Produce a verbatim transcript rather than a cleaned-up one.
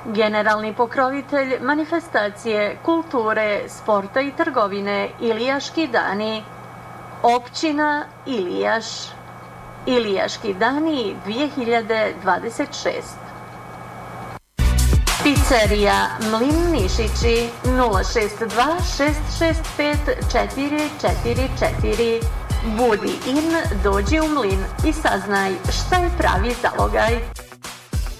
Generalni pokrovitelj manifestacije kulture, sporta i trgovine Ilijaški dani, općina Ilijaš. Ilijaški dani dvije hiljade dvadeset šeste. Pizzerija Mlin Nišići nula šest dva šest šest pet četiri četiri četiri. Budi in, dođi u Mlin i saznaj šta je pravi zalogaj.